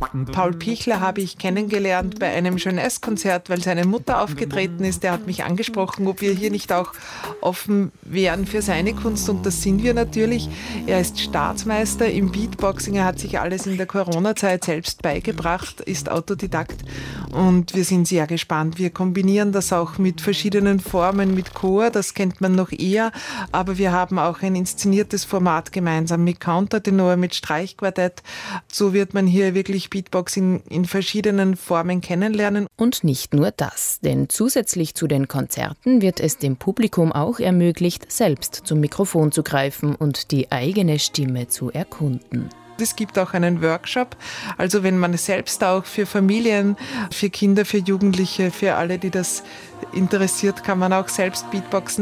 Paul Pichler habe ich kennengelernt bei einem Jeunesse-Konzert, weil seine Mutter aufgetreten ist. Der hat mich angesprochen, ob wir hier nicht auch offen wären für seine Kunst, und das sind wir natürlich. Er ist Staatsmeister im Beatboxing, er hat sich alles in der Corona-Zeit selbst beigebracht, ist Autodidakt, und wir sind sehr gespannt. Wir kombinieren das auch mit verschiedenen Formen, mit Chor, das kennt man noch eher, aber wir haben auch ein inszeniertes Format gemeinsam mit Countertenor, mit Streichquartett. So wird man hier wirklich Beatboxing in verschiedenen Formen kennenlernen. Und nicht nur das, denn zusätzlich zu den Konzerten wird es dem Publikum auch ermöglicht, selbst zum Mikrofon zu greifen und die eigene Stimme zu erkunden. Es gibt auch einen Workshop, also wenn man selbst auch für Familien, für Kinder, für Jugendliche, für alle, die das interessiert, kann man auch selbst Beatboxen